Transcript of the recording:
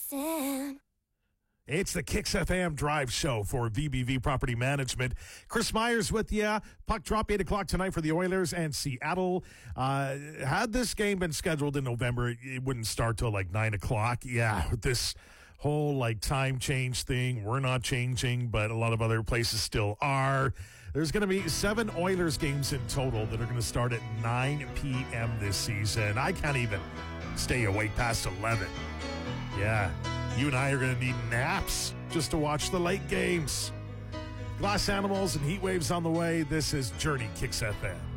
Listen. It's the Kicks FM Drive Show for VBV Property Management. Chris Myers with you. Puck drop 8 o'clock tonight for the Oilers and Seattle. Had this game been scheduled in November, it wouldn't start till like 9 o'clock. Yeah, with this whole like time change thing, we're not changing, but a lot of other places still are. There's going to be 7 Oilers games in total that are going to start at 9 p.m. this season. I can't even stay awake past 11. Yeah. You and I are going to need naps just to watch the late games. Glass Animals and Heat Waves on the way. This is Journey Kicks FM.